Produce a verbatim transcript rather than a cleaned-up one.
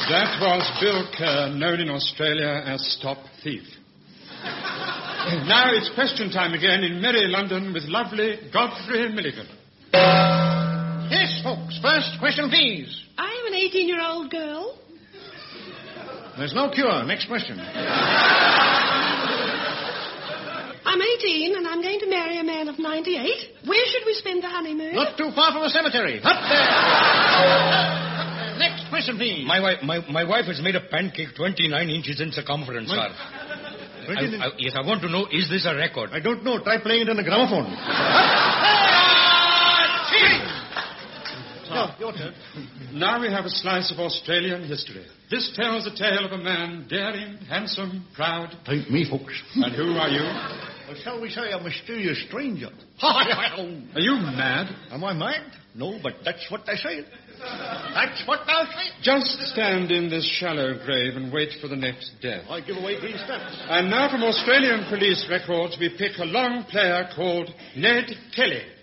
That was Bill Kerr, known in Australia as Stop Thief. Now it's question time again in merry London with lovely Godfrey Milligan. Yes, folks. First question, please. I'm an eighteen-year-old girl. There's no cure. Next question. I'm eighteen, and I'm going to marry a man of ninety-eight. Where should we spend the honeymoon? Not too far from the cemetery. Up there. Next question, please. My wife, my, my wife has made a pancake twenty-nine inches in circumference, My- sir. I, I, yes, I want to know, is this a record? I don't know. Try playing it on a gramophone. No, your turn. Now we have a slice of Australian history. This tells the tale of a man daring, handsome, proud. Take me, folks. And who are you? Well, shall we say a mysterious stranger? Are you mad? Am I mad? No, but that's what they say. That's what they say. Just stand in this shallow grave and wait for the next death. I give away green stamps. And now from Australian police records, we pick a long player called Ned Kelly.